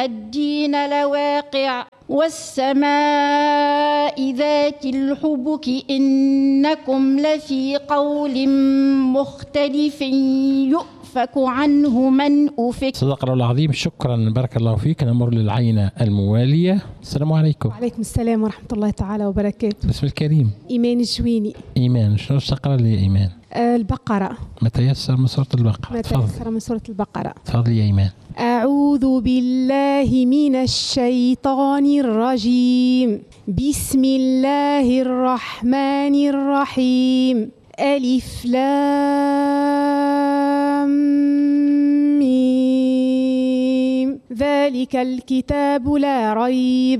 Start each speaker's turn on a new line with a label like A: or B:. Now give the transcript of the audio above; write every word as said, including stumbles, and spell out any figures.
A: الدين لواقع والسماء ذات الحبك إنكم لفي قول مختلف يؤفك عنه من أفك.
B: صدق الله العظيم. شكرا، بارك الله فيك. نمر للعينة الموالية. السلام عليكم.
C: وعليكم السلام ورحمة الله تعالى وبركاته.
B: باسم الكريم؟
C: إيمان الجويني.
B: إيمان، شنو تقرأ لي إيمان؟
C: آه البقرة.
B: ما تيسر من سورة البقرة.
C: ما تيسر من سورة البقرة.
B: تفضلي يا إيمان.
C: أعوذ بالله من الشيطان الرجيم. بسم الله الرحمن الرحيم. ألف لام ميم. ذلك الكتاب لا ريب